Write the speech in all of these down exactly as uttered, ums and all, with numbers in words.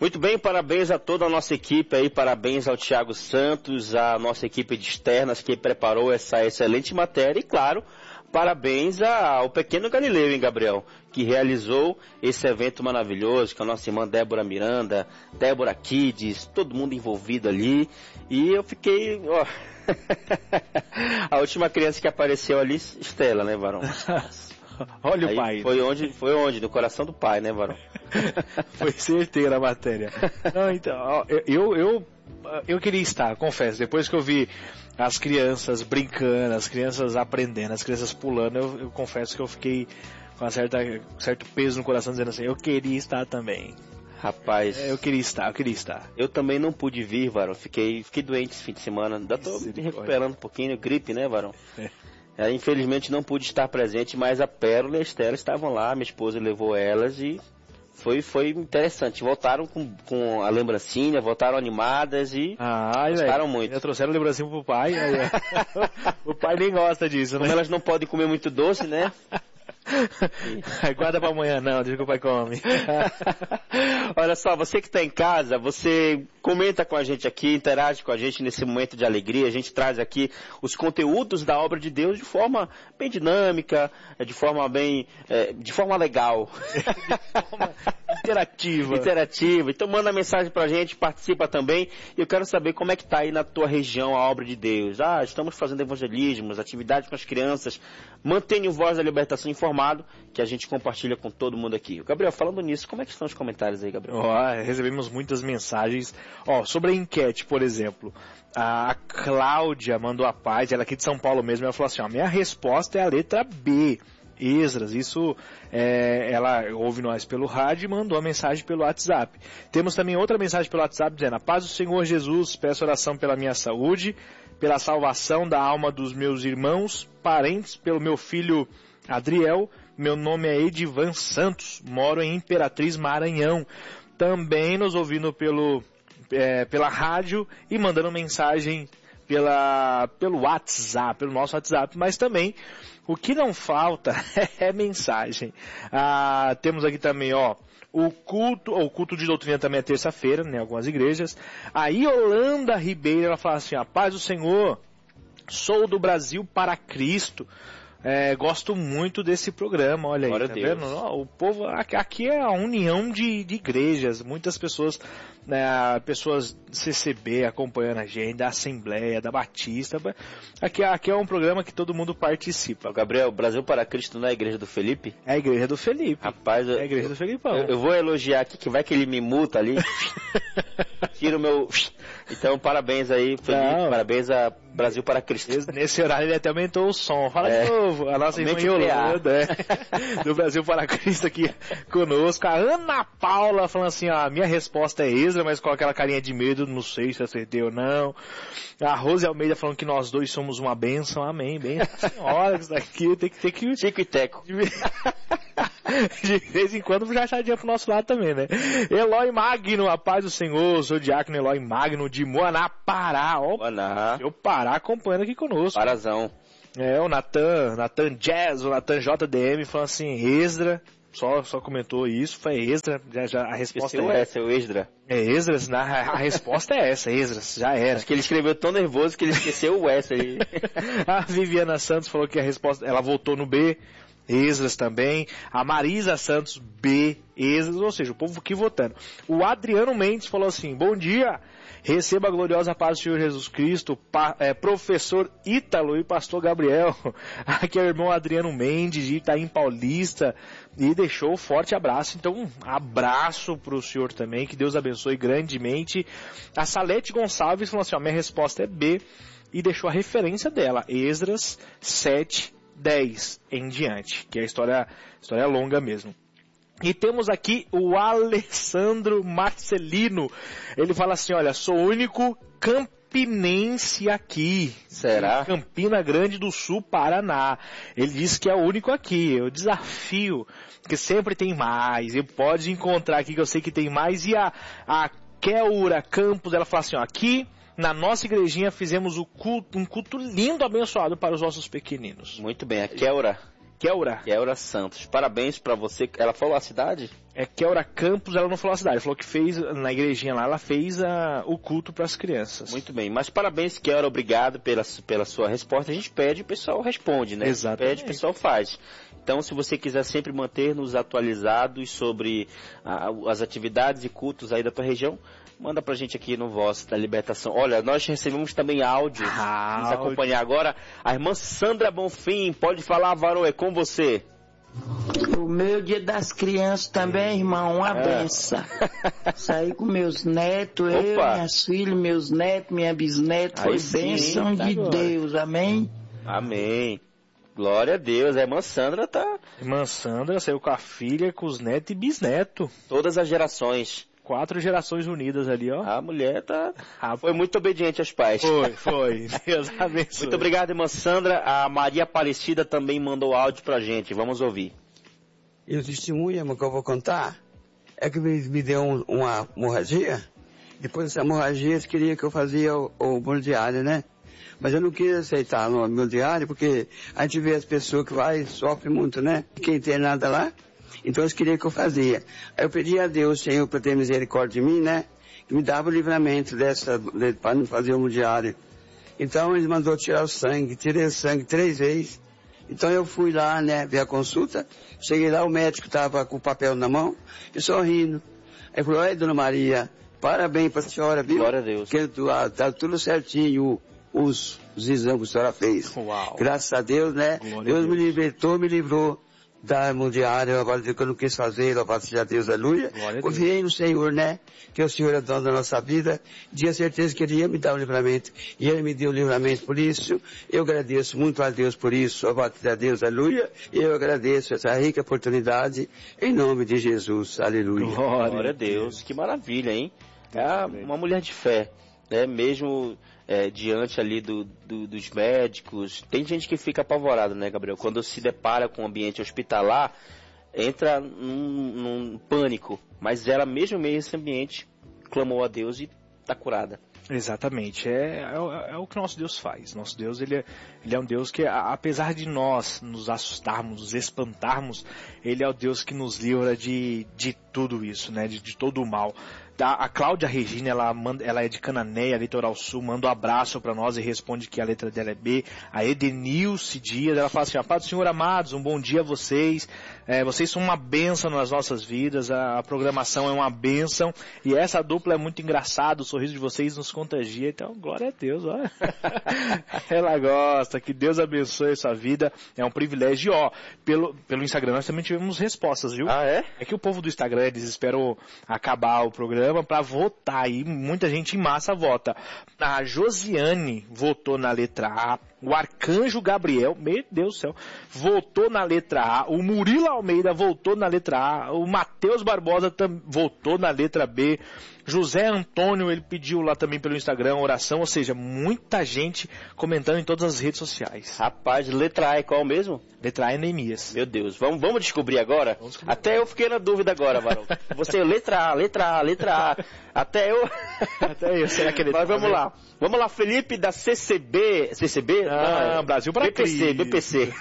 Muito bem, parabéns a toda a nossa equipe aí, parabéns ao Thiago Santos, a nossa equipe de externas que preparou essa excelente matéria e, claro, parabéns ao pequeno Galileu, hein, Gabriel, que realizou esse evento maravilhoso, com a nossa irmã Débora Miranda, Débora Kids, todo mundo envolvido ali, e eu fiquei, ó, a última criança que apareceu ali, Estela, né, Varão? Olha aí o pai. Foi onde, foi onde? No coração do pai, né, Varão? Foi certeira a matéria. Não, então, ó, eu, eu, eu queria estar, confesso, depois que eu vi as crianças brincando, as crianças aprendendo, as crianças pulando, eu, eu confesso que eu fiquei com um certo peso no coração, dizendo assim, eu queria estar também. Rapaz, é, eu queria estar, eu queria estar. Eu também não pude vir, Varão, fiquei, fiquei doente esse fim de semana, ainda tô me recuperando um pouquinho, gripe, né, Varão? É. É, infelizmente não pude estar presente, mas a Pérola e a Estela estavam lá, minha esposa levou elas e foi, foi interessante. Voltaram com, com a lembrancinha, voltaram animadas e ah, gostaram muito. Já trouxeram a lembrancinha pro pai, aí, o pai nem gosta disso, Como né? elas não podem comer muito doce, né? Guarda pra amanhã não, deixa que o pai come. Olha só, você que está em casa, você comenta com a gente aqui, interage com a gente nesse momento de alegria. A gente traz aqui os conteúdos da obra de Deus de forma bem dinâmica, de forma bem, é, de forma legal. De forma interativa. Interativa. Então manda mensagem pra gente, participa também. E eu quero saber como é que tá aí na tua região a obra de Deus. Ah, estamos fazendo evangelismos, atividades com as crianças. Mantenha o Voz da Libertação informado, que a gente compartilha com todo mundo aqui. Gabriel, falando nisso, como é que estão os comentários aí, Gabriel? Oh, recebemos muitas mensagens. Ó, oh, sobre a enquete, por exemplo, a Cláudia mandou a paz, ela é aqui de São Paulo mesmo, ela falou assim, ó, minha resposta é a letra B. Esdras, isso é, ela ouve nós pelo rádio e mandou a mensagem pelo WhatsApp. Temos também outra mensagem pelo WhatsApp dizendo, a paz do Senhor Jesus, peço oração pela minha saúde, pela salvação da alma dos meus irmãos, parentes, pelo meu filho Adriel, meu nome é Edivan Santos, moro em Imperatriz Maranhão, também nos ouvindo pelo, é, pela rádio e mandando mensagem pela, pelo WhatsApp, pelo nosso WhatsApp, mas também o que não falta é mensagem. Ah, temos aqui também, ó, o culto, o culto de doutrina também é terça-feira, né, algumas igrejas. A Yolanda Ribeiro, ela fala assim, a paz do Senhor, sou do Brasil para Cristo. É, gosto muito desse programa, olha aí, Glória tá a Deus. vendo? O povo, aqui é a união de, de igrejas, muitas pessoas, né, pessoas C C B acompanhando a gente, da Assembleia, da Batista, aqui, aqui é um programa que todo mundo participa. Gabriel, Brasil para Cristo não é a igreja do Felipe? É a igreja do Felipe. Rapaz, é a igreja do Felipão. Eu, eu vou elogiar aqui, que vai que ele me multa ali, tira o meu... Então, parabéns aí, Felipe, não. Parabéns a Brasil para Cristo. Nesse horário ele até aumentou o som. Fala é. de novo, a nossa irmã Yolanda, é, do Brasil para Cristo aqui conosco. A Ana Paula falando assim, ó, a minha resposta é Esdras, mas com aquela carinha de medo, não sei se acertei ou não. A Rose Almeida falando que nós dois somos uma bênção, amém, bem. Senhora, isso daqui tem que ter que... Chico e Teco. De vez em quando já achadinha pro nosso lado também, né? Eloy Magno, a paz do Senhor, sou o diácono Eloy Magno de Moaná, Pará. Ó, Moaná. Eu Pará acompanhando aqui conosco. Parazão. É, o Natan, Natan Jazz, o Natan J D M falando assim, Esdra, só, só comentou isso, foi Esdra, já, já, a resposta Esqueceu é essa, é o Esdra. É Esdras, na, a resposta é essa, Esdras, já era. Acho que ele escreveu tão nervoso que ele esqueceu o S aí. A Viviana Santos falou que a resposta, ela votou no B, Esdras também, a Marisa Santos, B, Esdras, ou seja, o povo que votando. O Adriano Mendes falou assim, bom dia, receba a gloriosa paz do Senhor Jesus Cristo, pa, é, professor Ítalo e pastor Gabriel. Aqui é o irmão Adriano Mendes de Itaim Paulista e deixou um forte abraço. Então, um abraço para o senhor também, que Deus abençoe grandemente. A Salete Gonçalves falou assim, ó, minha resposta é B e deixou a referência dela, Esdras sete, dez em diante, que é a história, história longa mesmo. E temos aqui o Alessandro Marcelino. Ele fala assim, olha, sou o único campinense aqui. Será? Campina Grande do Sul, Paraná. Ele diz que é o único aqui. Eu desafio, porque sempre tem mais. E pode encontrar aqui, que eu sei que tem mais. E a, a Keura Campos, ela fala assim, ó, aqui na nossa igrejinha fizemos o culto, um culto lindo, abençoado para os nossos pequeninos. Muito bem, a Keura. Keura. Keura Santos. Parabéns pra você. Ela falou a cidade? É Kelra Campos, ela não falou a cidade, ela falou que fez, na igrejinha lá, ela fez a, o culto para as crianças. Muito bem, mas parabéns, Kelra, obrigado pela, pela sua resposta. A gente pede, o pessoal responde, né? Exatamente. Pede, o pessoal faz. Então, se você quiser sempre manter-nos atualizados sobre a, as atividades e cultos aí da tua região, manda pra gente aqui no Voz da Libertação. Olha, nós recebemos também áudios. Ah, Vamos acompanhar agora. A irmã Sandra Bonfim, pode falar, varô, é com você. O meu dia das crianças também, irmão, uma É. benção. Saí com meus netos, eu, Opa. minhas filhas, meus netos, minha bisneta, Aí foi sim, bênção tá de agora. Deus, amém? Amém. Glória a Deus. A irmã Sandra tá Irmã Sandra saiu com a filha, com os netos e bisneto. todas as gerações. Quatro gerações unidas ali, ó. A mulher tá Ah, foi muito obediente aos pais. Foi, foi. Deus abençoe. Muito obrigado, irmã Sandra. A Maria Aparecida também mandou áudio pra gente. Vamos ouvir. E o testemunho, irmão, que eu vou contar, é que me, me deu um- uma hemorragia. Depois dessa hemorragia, eles queriam que eu fazia o, o meu diário, né? Mas eu não quis aceitar no meu diário, porque a gente vê as pessoas que vai e sofrem muito, né? Quem tem nada lá. Então eles queriam que eu fazia. Aí eu pedi a Deus, Senhor, para ter misericórdia de mim, né? Que me dava o livramento dessa, de, para não fazer o meu diário. Então ele mandou tirar o sangue, tirei o sangue três vezes. Então eu fui lá, né, ver a consulta. Cheguei lá, o médico estava com o papel na mão e sorrindo. Aí falou, oi, dona Maria, parabéns para a senhora, viu? Glória a Deus. Que ah, tá tudo certinho, os, os exames que a senhora fez. Uau. Graças a Deus, né? Glória a Deus me Deus. libertou, me livrou da mundiária, agora que eu não quis fazer, louvado seja Deus, aleluia. Glória a Deus. Confiei no Senhor, né? Que o Senhor é dono da nossa vida. Tinha certeza que Ele ia me dar o livramento. E Ele me deu o livramento por isso. Eu agradeço muito a Deus por isso, louvado seja Deus, aleluia. E eu agradeço essa rica oportunidade, em nome de Jesus, aleluia. Glória a Deus. Que maravilha, hein? É uma mulher de fé, né? Mesmo é, diante ali do, do- dos médicos. Tem gente que fica apavorada, né, Gabriel? Quando se depara com o ambiente hospitalar, entra num, num pânico. Mas ela, mesmo meio esse ambiente, clamou a Deus e está curada. Exatamente, é, é, o- é o que nosso Deus faz. Nosso Deus, ele é, ele é um Deus que, a- apesar de nós nos assustarmos, nos espantarmos, ele é o Deus que nos livra de, de tudo isso, né? De, de todo o mal. Tá? A Cláudia Regina, ela, manda, ela é de Cananéia, Litoral Sul, manda um abraço para nós e responde que a letra dela é B. A Edenilce Dias, ela fala assim, a paz do Senhor, amados, um bom dia a vocês. É, vocês são uma bênção nas nossas vidas, a, a programação é uma bênção, e essa dupla é muito engraçada, o sorriso de vocês nos contagia, então glória a Deus, ó. Ela gosta, que Deus abençoe a sua vida, é um privilégio. E ó, pelo, pelo Instagram nós também tivemos respostas, viu? Ah, é? É que o povo do Instagram, eles esperam acabar o programa para votar, e muita gente em massa vota. A Josiane votou na letra A, o Arcanjo Gabriel, meu Deus do céu, votou na letra A, o Murilo Almeida votou na letra A, o Matheus Barbosa tam, votou na letra B, José Antônio, ele pediu lá também pelo Instagram oração, ou seja, muita gente comentando em todas as redes sociais. Rapaz, letra A é qual mesmo? Letra A é Neemias. Meu Deus, vamos, vamos descobrir agora? Vamos descobrir. Até eu fiquei na dúvida agora, Varão. Você, letra A, letra A, letra A. Até eu... Até eu, será que é letra Mas vamos A? lá. Vamos lá, Felipe da C C B. C C B? Ah, Não, Brasil para B P C, Cristo. B P C.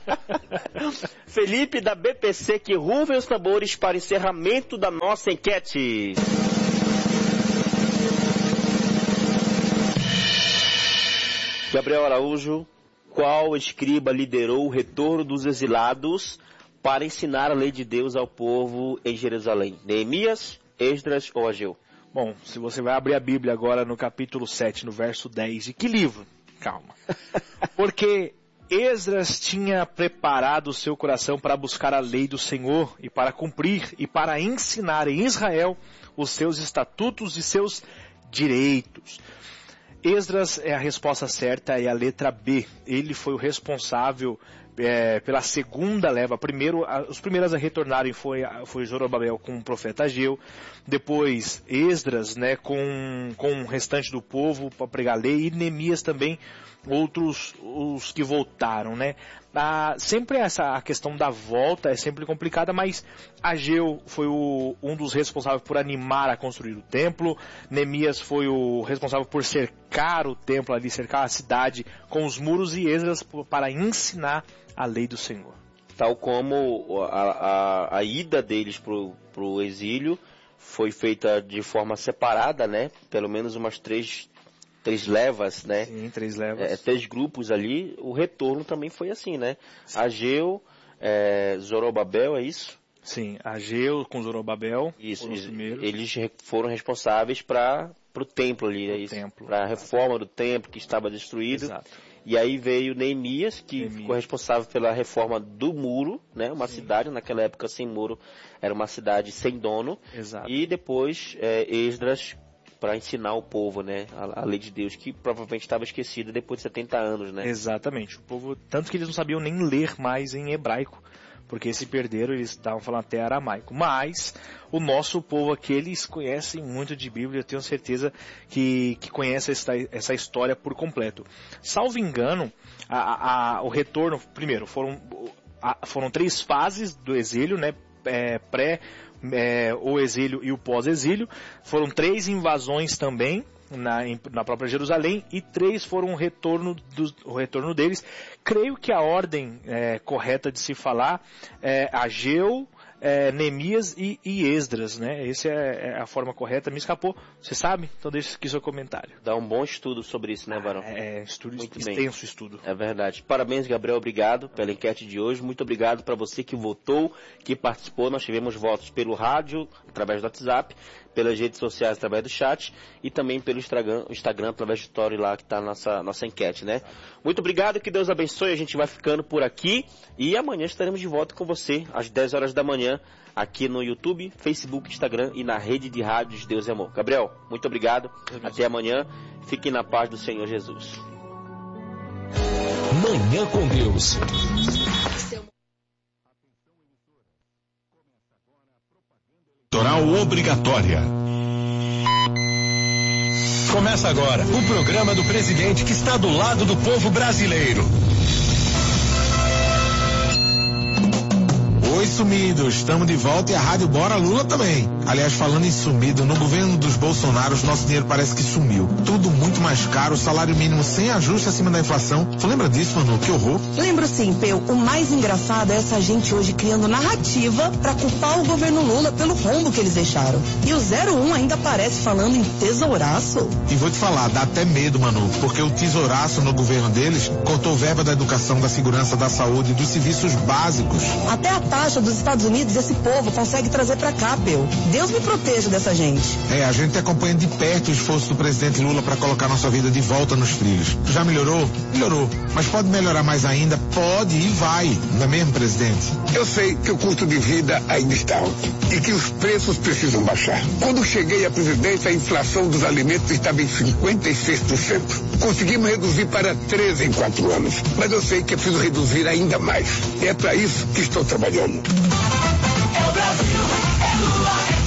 Felipe da B P C, que rufem os tambores para encerramento da nossa enquete. Gabriel Araújo, qual escriba liderou o retorno dos exilados para ensinar a lei de Deus ao povo em Jerusalém? Neemias, Esdras ou Ageu? Bom, se você vai abrir a Bíblia agora no capítulo sete, no verso dez, de que livro? Calma. Porque Esdras tinha preparado o seu coração para buscar a lei do Senhor e para cumprir e para ensinar em Israel os seus estatutos e seus direitos. Esdras é a resposta certa, é a letra B. Ele foi o responsável é, pela segunda leva. Primeiro, a, os primeiros a retornarem foi, foi Zorobabel com o profeta Ageu, depois Esdras, né, com, com o restante do povo para pregar a lei, e Neemias também, outros os que voltaram, né. Ah, sempre essa a questão da volta é sempre complicada, mas Ageu foi o, um dos responsáveis por animar a construir o templo. Neemias foi o responsável por cercar o templo ali, cercar a cidade com os muros, e Esdras para ensinar a lei do Senhor. tal como a, a, a ida deles pro, pro exílio foi feita de forma separada, né? Pelo menos umas três, três levas, né? Sim, três levas. É, três grupos ali. O retorno também foi assim, né? Sim. Ageu, é, Zorobabel, é isso? Sim, Ageu com Zorobabel. Isso, eles foram responsáveis para o templo ali, é isso? Para a reforma do templo que estava destruído. Exato. E aí veio Neemias, que Neemias. ficou responsável pela reforma do muro, né? Uma Sim. cidade, naquela época sem muro, era uma cidade sem dono. Exato. E depois é, Esdras, para ensinar o povo, né? A, a lei de Deus, que provavelmente estava esquecida depois de setenta anos, né? Exatamente. O povo, tanto que eles não sabiam nem ler mais em hebraico, porque se perderam, eles estavam falando até aramaico. Mas o nosso povo aqui, eles conhecem muito de Bíblia, eu tenho certeza que, que conhece essa, essa história por completo. Salvo engano, a, a, o retorno, primeiro, foram, a, foram três fases do exílio, né? É, pré, é, o exílio e o pós-exílio. Foram três invasões também, Na, na própria Jerusalém, e três foram o retorno, do, o retorno deles. Creio que a ordem é, correta de se falar é Ageu, é, Neemias e, e Esdras, né? Essa é, é a forma correta. Me escapou, você sabe? Então deixa aqui seu comentário. Dá um bom estudo sobre isso, né, Varão? É, estudo, Muito extenso bem. estudo. É verdade. Parabéns, Gabriel, obrigado pela enquete de hoje. Muito obrigado para você que votou, que participou. Nós tivemos votos pelo rádio, através do WhatsApp, pelas redes sociais através do chat e também pelo Instagram, Instagram através do story lá que está a nossa, nossa enquete, né? Muito obrigado, que Deus abençoe, a gente vai ficando por aqui e amanhã estaremos de volta com você às dez horas da manhã aqui no YouTube, Facebook, Instagram e na rede de rádios Deus e Amor. Gabriel, muito obrigado, até amanhã, fiquem na paz do Senhor Jesus. Manhã com Deus. Eleitoral obrigatória. Começa agora o programa do presidente que está do lado do povo brasileiro. Oi, sumidos, estamos de volta e a Rádio Bora Lula também. Aliás, falando em sumido, no governo dos Bolsonaros, nosso dinheiro parece que sumiu. Tudo muito mais caro, salário mínimo sem ajuste acima da inflação. Tu lembra disso, Manu? Que horror. Lembro sim, Peu. O mais engraçado é essa gente hoje criando narrativa pra culpar o governo Lula pelo rombo que eles deixaram. E o zero um ainda aparece falando em tesouraço. E vou te falar, dá até medo, Manu, porque o tesouraço no governo deles cortou verba da educação, da segurança, da saúde, dos serviços básicos. Até a taxa dos Estados Unidos esse povo consegue trazer pra cá, Peu. Deus me proteja dessa gente. É, a gente acompanha de perto o esforço do presidente Lula para colocar nossa vida de volta nos trilhos. Já melhorou? Melhorou. Mas pode melhorar mais ainda? Pode e vai. Não é mesmo, presidente? Eu sei que o custo de vida ainda está alto e que os preços precisam baixar. Quando cheguei à presidência, a inflação dos alimentos estava em cinquenta e seis por cento. Conseguimos reduzir para treze por cento em quatro anos. Mas eu sei que é preciso reduzir ainda mais. E é para isso que estou trabalhando. É o Brasil, é Lula, é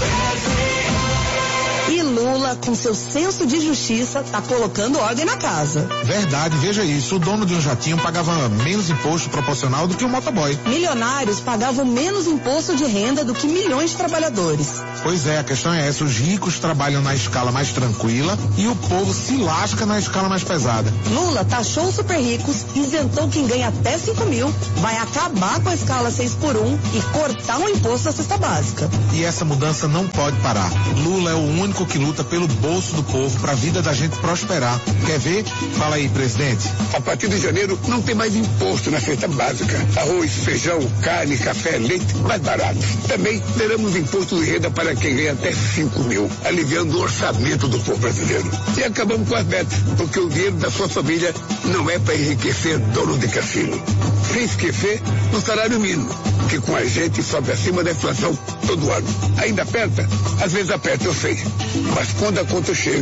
E Lula, com seu senso de justiça, tá colocando ordem na casa. Verdade, veja isso. O dono de um jatinho pagava menos imposto proporcional do que o motoboy. Milionários pagavam menos imposto de renda do que milhões de trabalhadores. Pois é, a questão é essa. Os ricos trabalham na escala mais tranquila e o povo se lasca na escala mais pesada. Lula taxou os super ricos, isentou quem ganha até cinco mil, vai acabar com a escala seis por um e cortar o imposto da cesta básica. E essa mudança não pode parar. Lula é o único que luta pelo bolso do povo para a vida da gente prosperar. Quer ver? Fala aí, presidente. A partir de janeiro não tem mais imposto na cesta básica. Arroz, feijão, carne, café, leite, mais baratos. Também teremos imposto de renda para quem ganha até cinco mil, aliviando o orçamento do povo brasileiro. E acabamos com as metas, porque o dinheiro da sua família não é para enriquecer dono de cassino. Sem esquecer do salário mínimo, que com a gente sobe acima da inflação todo ano. Ainda aperta? Às vezes aperta, eu sei. Mas quando a conta chega,